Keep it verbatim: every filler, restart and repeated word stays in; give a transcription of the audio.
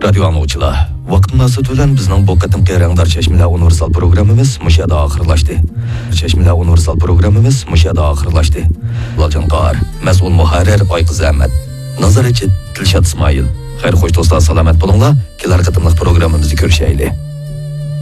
Radio angluvchilar, vaqt munosabati bilan bizning bu qatimqi Rangdor Chashmalar universal programmamiz mushada oxirlashdi. Chashmalar universal programmamiz mushada oxirlashdi. Lojanqor, mas'ul muharrir Oyqiz Ahmad, nazoratchi Dilshod Ismoil. Xayr, xo'sh do'stlar, salomat bo'linglar. Kelar qatimliq programmamizni ko'rishaylik.